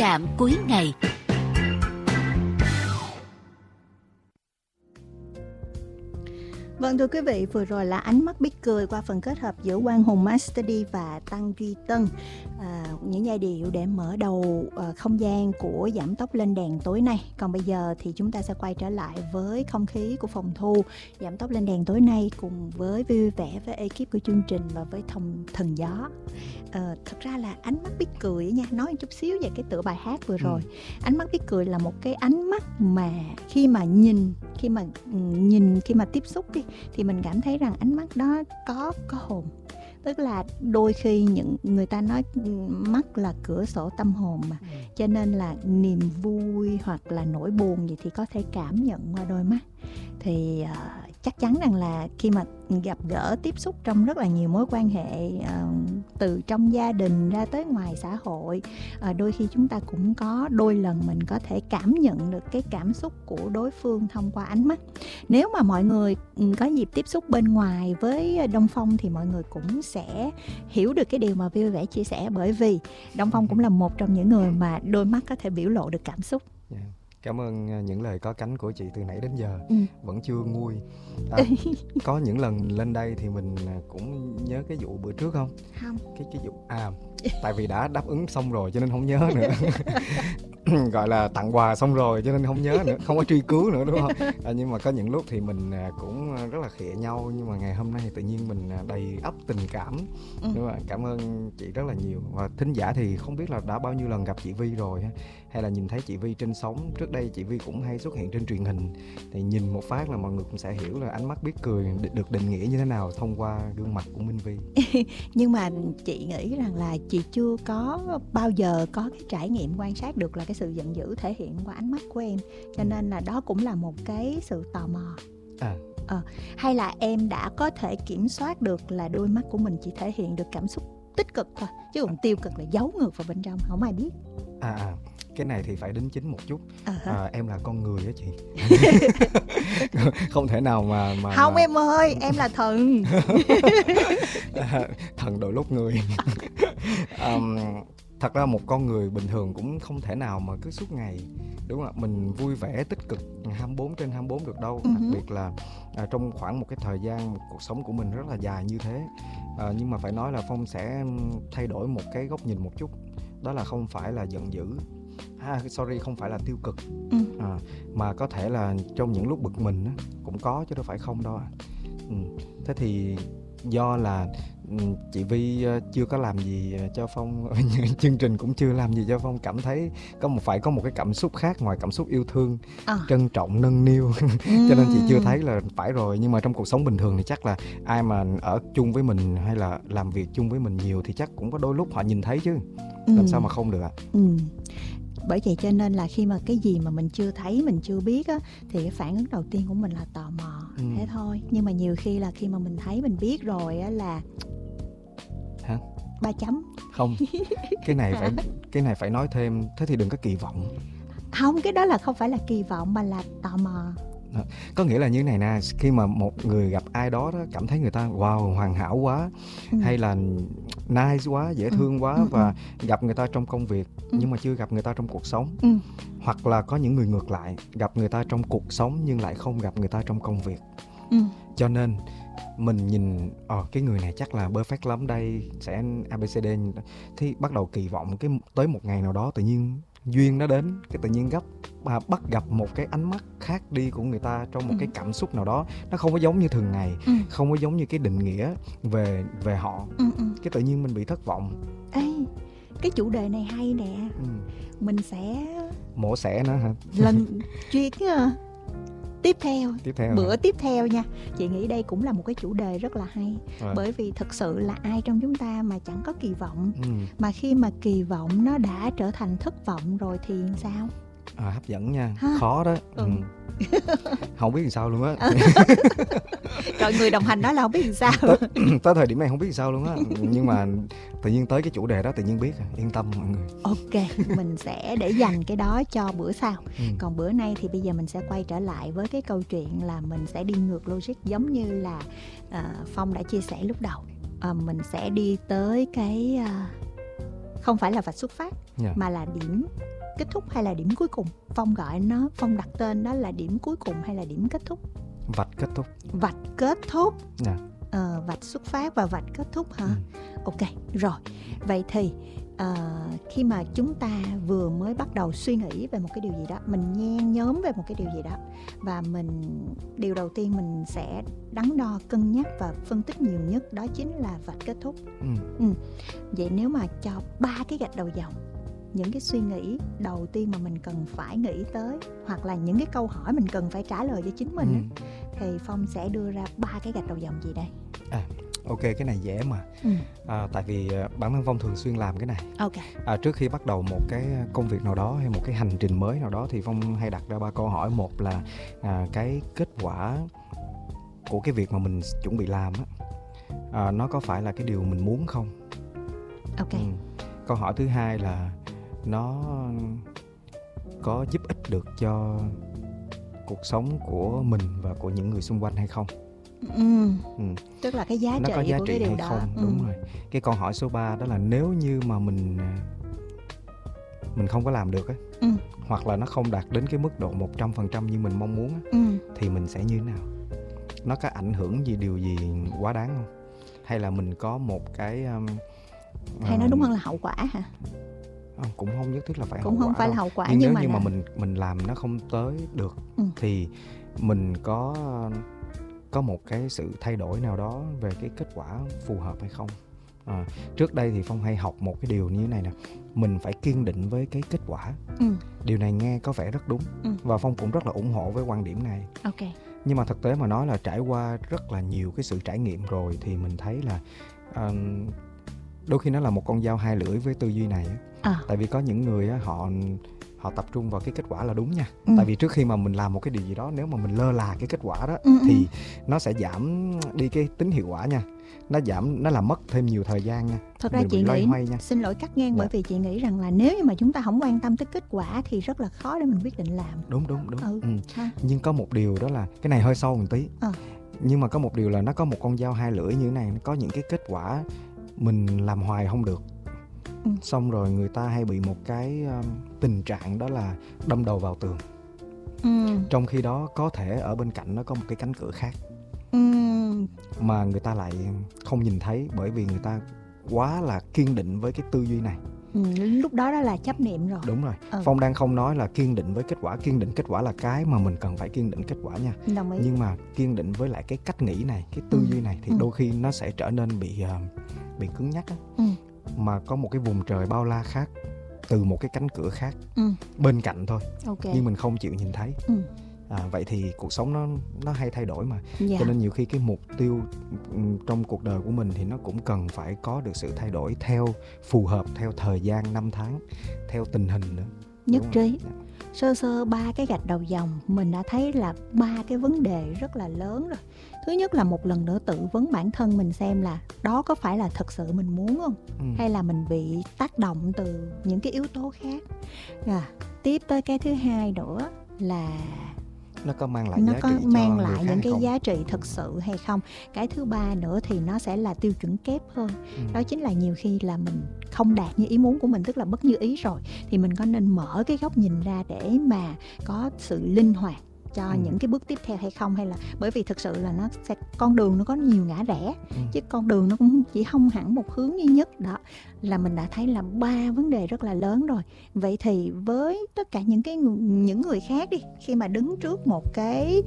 trạm cuối ngày. Vâng, thưa quý vị, vừa rồi là Ánh mắt biết cười qua phần kết hợp giữa Quang Hùng Master D và Tăng Duy Tân. Những giai điệu để mở đầu không gian của Giảm Tốc Lên Đèn tối nay. Còn bây giờ thì chúng ta sẽ quay trở lại với không khí của phòng thu Giảm Tốc Lên Đèn tối nay cùng với vui vẻ với ekip của chương trình và với Thần Gió. Thật ra là Ánh mắt biết cười nha, nói một chút xíu về cái tựa bài hát vừa rồi. Ánh mắt biết cười là một cái ánh mắt mà khi mà tiếp xúc đi thì mình cảm thấy rằng ánh mắt đó có hồn. Tức là đôi khi những người ta nói mắt là cửa sổ tâm hồn mà, cho nên là niềm vui hoặc là nỗi buồn gì thì có thể cảm nhận qua đôi mắt. Thì chắc chắn rằng là khi mà gặp gỡ tiếp xúc trong rất là nhiều mối quan hệ, từ trong gia đình ra tới ngoài xã hội, đôi khi chúng ta cũng có đôi lần mình có thể cảm nhận được cái cảm xúc của đối phương thông qua ánh mắt. Nếu mà mọi người có dịp tiếp xúc bên ngoài với Đông Phong thì mọi người cũng sẽ hiểu được cái điều mà vui vẻ chia sẻ, bởi vì Đông Phong cũng là một trong những người mà đôi mắt có thể biểu lộ được cảm xúc. Cảm ơn những lời có cánh của chị từ nãy đến giờ. Vẫn chưa nguôi. Có những lần lên đây thì mình cũng nhớ cái vụ bữa trước không? Không. Cái vụ tại vì đã đáp ứng xong rồi cho nên không nhớ nữa. Gọi là tặng quà xong rồi cho nên không nhớ nữa, không có truy cứu nữa, đúng không? Nhưng mà có những lúc thì mình cũng rất là khịa nhau, nhưng mà ngày hôm nay thì tự nhiên mình đầy ắp tình cảm. Đúng không? Cảm ơn chị rất là nhiều. Và thính giả thì không biết là đã bao nhiêu lần gặp chị Vi rồi, hay là nhìn thấy chị Vi trên sóng. Trước đây chị Vi cũng hay xuất hiện trên truyền hình, thì nhìn một phát là mọi người cũng sẽ hiểu là ánh mắt biết cười được định nghĩa như thế nào thông qua gương mặt của Minh Vi. Nhưng mà chị nghĩ rằng là chị chưa có bao giờ có cái trải nghiệm quan sát được là cái sự giận dữ thể hiện qua ánh mắt của em, cho nên là đó cũng là một cái sự tò mò. Hay là em đã có thể kiểm soát được là đôi mắt của mình chỉ thể hiện được cảm xúc tích cực thôi, chứ còn tiêu cực là giấu ngược vào bên trong, không ai biết. Cái này thì phải đính chính một chút. Em là con người á chị. Không thể nào mà không em ơi, em là thần. Thần đôi lúc người. Thật ra một con người bình thường cũng không thể nào mà cứ suốt ngày, đúng không ạ, mình vui vẻ tích cực 24/24 được đâu. Đặc biệt là trong khoảng một cái thời gian, một cuộc sống của mình rất là dài như thế. Nhưng mà phải nói là Phong sẽ thay đổi một cái góc nhìn một chút. Đó là không phải là giận dữ, không phải là tiêu cực, mà có thể là trong những lúc bực mình cũng có, chứ đâu phải không đâu. Thế thì do là chị Vi chưa có làm gì cho Phong, chương trình cũng chưa làm gì cho Phong cảm thấy phải có một cái cảm xúc khác ngoài cảm xúc yêu thương, trân trọng, nâng niu. Cho nên chị chưa thấy là phải rồi. Nhưng mà trong cuộc sống bình thường thì chắc là ai mà ở chung với mình hay là làm việc chung với mình nhiều thì chắc cũng có đôi lúc họ nhìn thấy chứ, làm sao mà không được ạ. Bởi vậy cho nên là khi mà cái gì mà mình chưa thấy, mình chưa biết á, thì cái phản ứng đầu tiên của mình là tò mò, thế thôi. Nhưng mà nhiều khi là khi mà mình thấy, mình biết rồi á là 3 chấm. Không, cái này phải nói thêm. Thế thì đừng có kỳ vọng. Không, cái đó là không phải là kỳ vọng mà là tò mò. Có nghĩa là như này nè, khi mà một người gặp ai đó cảm thấy người ta wow, hoàn hảo quá, hay là nice quá, dễ thương quá, và gặp người ta trong công việc nhưng mà chưa gặp người ta trong cuộc sống. Hoặc là có những người ngược lại, gặp người ta trong cuộc sống nhưng lại không gặp người ta trong công việc. Cho nên mình nhìn cái người này chắc là perfect lắm đây, sẽ ABCD, thì bắt đầu kỳ vọng cái tới một ngày nào đó tự nhiên duyên nó đến, cái tự nhiên bắt gặp một cái ánh mắt khác đi của người ta trong một cái cảm xúc nào đó, nó không có giống như thường ngày, không có giống như cái định nghĩa về họ. Cái tự nhiên mình bị thất vọng. Ê, cái chủ đề này hay nè. Mình sẽ mổ xẻ nó hả? Lần chuyên tiếp theo bữa hả? Tiếp theo nha. Chị nghĩ đây cũng là một cái chủ đề rất là hay. Bởi vì thực sự là ai trong chúng ta mà chẳng có kỳ vọng. Mà khi mà kỳ vọng nó đã trở thành thất vọng rồi thì sao? Hấp dẫn nha. Khó đó. Không biết làm sao luôn á. Rồi người đồng hành đó là không biết làm sao. Tới thời điểm này không biết làm sao luôn á. Nhưng mà tự nhiên tới cái chủ đề đó tự nhiên biết. Yên tâm mọi người. Ok, mình sẽ để dành cái đó cho bữa sau. Còn bữa nay thì bây giờ mình sẽ quay trở lại với cái câu chuyện là mình sẽ đi ngược logic, giống như là Phong đã chia sẻ lúc đầu. Mình sẽ đi tới không phải là vạch xuất phát, mà là điểm kết thúc hay là điểm cuối cùng. Phong đặt tên đó là điểm cuối cùng hay là điểm kết thúc? Vạch kết thúc. Vạch kết thúc. Vạch xuất phát và vạch kết thúc hả? Ok, rồi. Vậy thì khi mà chúng ta vừa mới bắt đầu suy nghĩ về một cái điều gì đó, mình nhen nhóm về một cái điều gì đó, và điều đầu tiên mình sẽ đắn đo, cân nhắc và phân tích nhiều nhất đó chính là vạch kết thúc. Vậy nếu mà cho 3 cái gạch đầu dòng, những cái suy nghĩ đầu tiên mà mình cần phải nghĩ tới, hoặc là những cái câu hỏi mình cần phải trả lời cho chính mình thì Phong sẽ đưa ra 3 cái gạch đầu dòng gì đây? Ok, cái này dễ mà. Tại vì bản thân Phong thường xuyên làm cái này. Trước khi bắt đầu một cái công việc nào đó hay một cái hành trình mới nào đó thì Phong hay đặt ra 3 câu hỏi. Một là cái kết quả của cái việc mà mình chuẩn bị làm á, nó có phải là cái điều mình muốn không? Câu hỏi thứ hai là nó có giúp ích được cho cuộc sống của mình và của những người xung quanh hay không? Tức là cái giá trị của cái điều đó không? Đúng rồi. Cái câu hỏi số 3 đó là nếu như mà mình không có làm được á, hoặc là nó không đạt đến cái mức độ 100% như mình mong muốn á, thì mình sẽ như thế nào? Nó có ảnh hưởng điều gì quá đáng không? Hay là mình có một cái hay nói đúng hơn là hậu quả hả? Cũng không nhất thiết là phải cũng hậu không quả phải đâu. là hậu quả, nhưng nếu mà như mà mình làm nó không tới được thì mình có một cái sự thay đổi nào đó về cái kết quả phù hợp hay không? Trước đây thì Phong hay học một cái điều như thế này nè, mình phải kiên định với cái kết quả. Điều này nghe có vẻ rất đúng, và Phong cũng rất là ủng hộ với quan điểm này. Nhưng mà thực tế mà nói là trải qua rất là nhiều cái sự trải nghiệm rồi thì mình thấy là đôi khi nó là một con dao hai lưỡi với tư duy này. Tại vì có những người họ tập trung vào cái kết quả là đúng nha. Tại vì trước khi mà mình làm một cái điều gì đó, nếu mà mình lơ là cái kết quả đó thì nó sẽ giảm đi cái tính hiệu quả nha. Nó làm mất thêm nhiều thời gian nha. Thật ra chị nghĩ, xin lỗi cắt ngang, bởi vì chị nghĩ rằng là nếu như mà chúng ta không quan tâm tới kết quả thì rất là khó để mình quyết định làm. Đúng. Nhưng có một điều đó là, cái này hơi sâu một tí, nhưng mà có một điều là nó có một con dao hai lưỡi như thế này. Có những cái kết quả mình làm hoài không được, xong rồi người ta hay bị một cái tình trạng đó là đâm đầu vào tường. Trong khi đó có thể ở bên cạnh nó có một cái cánh cửa khác mà người ta lại không nhìn thấy, bởi vì người ta quá là kiên định với cái tư duy này. Lúc đó là chấp niệm rồi. Đúng rồi. Phong đang không nói là kiên định với kết quả. Kiên định kết quả là cái mà mình cần phải kiên định kết quả nha. Đồng ý. Nhưng mà kiên định với lại cái cách nghĩ này, cái tư duy này thì đôi khi nó sẽ trở nên bị cứng nhắc á. Mà có một cái vùng trời bao la khác, từ một cái cánh cửa khác bên cạnh thôi, nhưng mình không chịu nhìn thấy. Vậy thì cuộc sống nó hay thay đổi mà. Cho nên nhiều khi cái mục tiêu trong cuộc đời của mình thì nó cũng cần phải có được sự thay đổi theo phù hợp, theo thời gian, năm tháng, theo tình hình nữa. Nhất trí. Sơ sơ 3 cái gạch đầu dòng mình đã thấy là 3 cái vấn đề rất là lớn rồi. Thứ nhất là một lần nữa tự vấn bản thân mình xem là đó có phải là thật sự mình muốn không? Hay là mình bị tác động từ những cái yếu tố khác. Tiếp tới cái thứ hai nữa là nó có mang lại những cái không? giá trị thực sự hay không. Cái thứ ba nữa thì nó sẽ là tiêu chuẩn kép hơn. Đó chính là nhiều khi là mình không đạt như ý muốn của mình, tức là bất như ý rồi, thì mình có nên mở cái góc nhìn ra để mà có sự linh hoạt cho những cái bước tiếp theo hay không. Hay là bởi vì thực sự là con đường nó có nhiều ngã rẽ, chứ con đường nó cũng chỉ không hẳn một hướng duy nhất. Đó là mình đã thấy là 3 vấn đề rất là lớn rồi. Vậy thì với tất cả những người khác đi, khi mà đứng trước một cái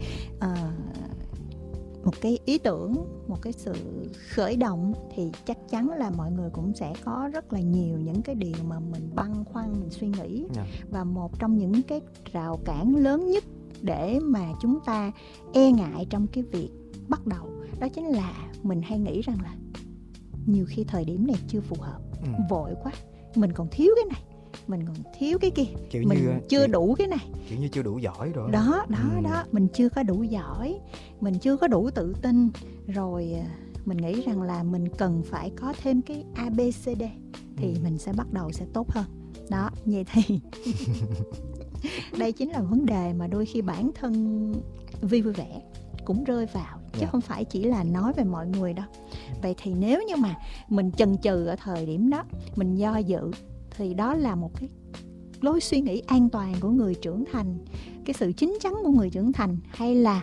ý tưởng, một cái sự khởi động, thì chắc chắn là mọi người cũng sẽ có rất là nhiều những cái điều mà mình băn khoăn, mình suy nghĩ. Và một trong những cái rào cản lớn nhất để mà chúng ta e ngại trong cái việc bắt đầu, đó chính là mình hay nghĩ rằng là nhiều khi thời điểm này chưa phù hợp, vội quá, mình còn thiếu cái này, mình còn thiếu cái kia, mình chưa đủ cái này, kiểu như chưa đủ giỏi rồi. Đó, mình chưa có đủ giỏi, mình chưa có đủ tự tin, rồi mình nghĩ rằng là mình cần phải có thêm cái ABCD thì mình sẽ bắt đầu sẽ tốt hơn. Đó, vậy thì đây chính là vấn đề mà đôi khi bản thân Vi vui vẻ cũng rơi vào chứ không phải chỉ là nói về mọi người đâu. Vậy thì nếu như mà mình chần chừ ở thời điểm đó, mình do dự, thì đó là một cái lối suy nghĩ an toàn của người trưởng thành, cái sự chín chắn của người trưởng thành, hay là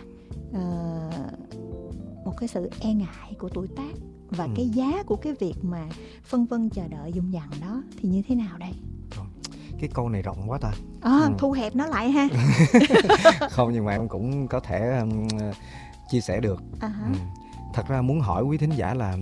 một cái sự e ngại của tuổi tác và cái giá của cái việc mà phân vân chờ đợi dùng dằng đó, thì như thế nào đây? Cái câu này rộng quá ta. Thu hẹp nó lại ha. Không, nhưng mà em cũng có thể chia sẻ được. Thật ra muốn hỏi quý thính giả là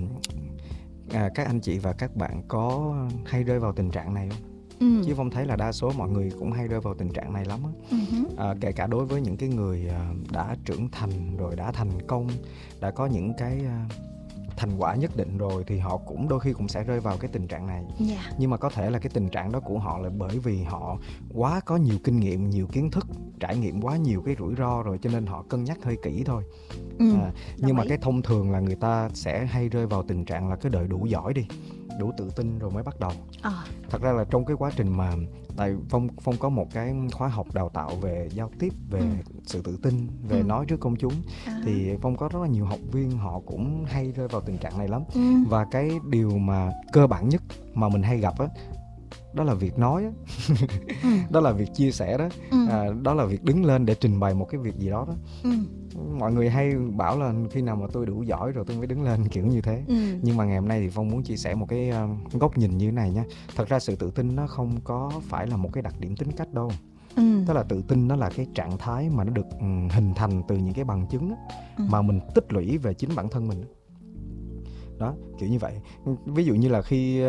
các anh chị và các bạn có hay rơi vào tình trạng này không? Chứ Phong thấy là đa số mọi người cũng hay rơi vào tình trạng này lắm á. Kể cả đối với những cái người đã trưởng thành rồi, đã thành công, đã có những cái thành quả nhất định rồi, thì họ cũng đôi khi cũng sẽ rơi vào cái tình trạng này. Nhưng mà có thể là cái tình trạng đó của họ là bởi vì họ quá có nhiều kinh nghiệm, nhiều kiến thức, trải nghiệm quá nhiều cái rủi ro rồi, cho nên họ cân nhắc hơi kỹ thôi. Nhưng mà cái thông thường là người ta sẽ hay rơi vào tình trạng là cứ đợi đủ giỏi đi, đủ tự tin rồi mới bắt đầu. Thật ra là trong cái quá trình mà tại Phong có một cái khóa học đào tạo về giao tiếp, về sự tự tin, về nói trước công chúng, thì Phong có rất là nhiều học viên họ cũng hay rơi vào tình trạng này lắm. Và cái điều mà cơ bản nhất mà mình hay gặp á, đó là việc nói á. Đó là việc chia sẻ đó. Đó là việc đứng lên để trình bày một cái việc gì đó đó. Mọi người hay bảo là khi nào mà tôi đủ giỏi rồi tôi mới đứng lên, kiểu như thế. Nhưng mà ngày hôm nay thì Phong muốn chia sẻ một cái góc nhìn như thế này nha. Thật ra sự tự tin nó không có phải là một cái đặc điểm tính cách đâu. Tức là tự tin nó là cái trạng thái mà nó được hình thành từ những cái bằng chứng mà mình tích lũy về chính bản thân mình. Đó, kiểu như vậy. Ví dụ như là khi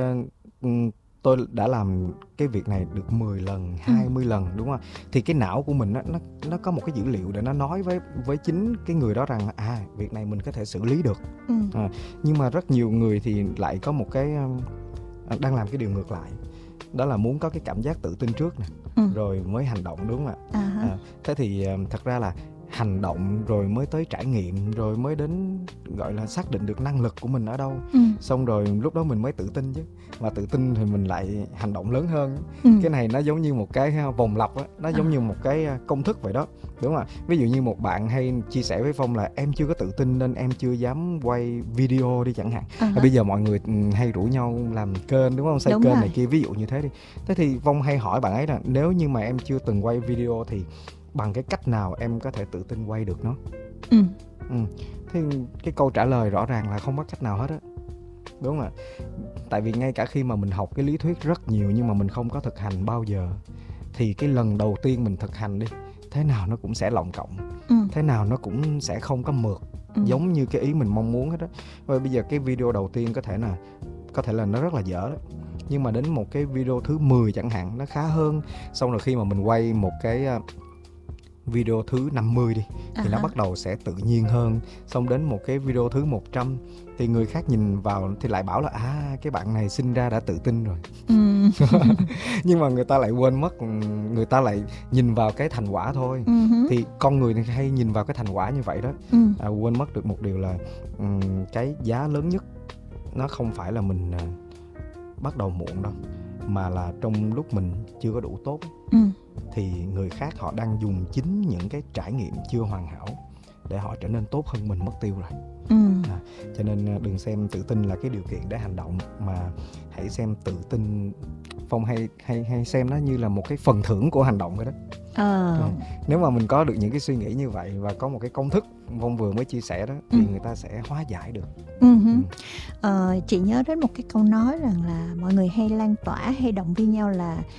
tôi đã làm cái việc này được 10 lần, 20 lần, đúng không? Thì cái não của mình nó có một cái dữ liệu để nó nói với chính cái người đó rằng việc này mình có thể xử lý được. Nhưng mà rất nhiều người thì lại có một cái đang làm cái điều ngược lại. Đó là muốn có cái cảm giác tự tin trước nè, rồi mới hành động, đúng không ạ? Thế thì thật ra là hành động rồi mới tới trải nghiệm, rồi mới đến gọi là xác định được năng lực của mình ở đâu. Xong rồi lúc đó mình mới tự tin chứ. Mà tự tin thì mình lại hành động lớn hơn. Cái này nó giống như một cái vòng lặp á, nó giống như một cái công thức vậy đó, đúng không ạ? Ví dụ như một bạn hay chia sẻ với Phong là em chưa có tự tin nên em chưa dám quay video đi chẳng hạn. Bây giờ mọi người hay rủ nhau làm kênh, đúng không? Xây kênh này kia, ví dụ như thế đi. Thế thì Phong hay hỏi bạn ấy là nếu như mà em chưa từng quay video thì bằng cái cách nào em có thể tự tin quay được nó? Thì cái câu trả lời rõ ràng là không có cách nào hết á, đúng không ạ? Tại vì ngay cả khi mà mình học cái lý thuyết rất nhiều nhưng mà mình không có thực hành bao giờ, thì cái lần đầu tiên mình thực hành đi, thế nào nó cũng sẽ lọng cộng, thế nào nó cũng sẽ không có mượt giống như cái ý mình mong muốn hết á. Và bây giờ cái video đầu tiên có thể là nó rất là dở đó, nhưng mà đến một cái video thứ 10 chẳng hạn nó khá hơn. Xong rồi khi mà mình quay một cái video thứ 50 đi thì nó bắt đầu sẽ tự nhiên hơn. Xong đến một cái video thứ 100 thì người khác nhìn vào thì lại bảo là cái bạn này sinh ra đã tự tin rồi. Nhưng mà người ta lại quên mất, người ta lại nhìn vào cái thành quả thôi. Thì con người hay nhìn vào cái thành quả như vậy đó. Quên mất được một điều là cái giá lớn nhất nó không phải là mình bắt đầu muộn đâu, mà là trong lúc mình chưa có đủ tốt thì người khác họ đang dùng chính những cái trải nghiệm chưa hoàn hảo để họ trở nên tốt hơn mình mất tiêu rồi. Cho nên đừng xem tự tin là cái điều kiện để hành động, mà hãy xem tự tin, Phong hay xem nó như là một cái phần thưởng của hành động vậy đó. Nếu mà mình có được những cái suy nghĩ như vậy và có một cái công thức Phong vừa mới chia sẻ đó thì người ta sẽ hóa giải được. Chị nhớ đến một cái câu nói rằng là mọi người hay lan tỏa, hay động viên nhau là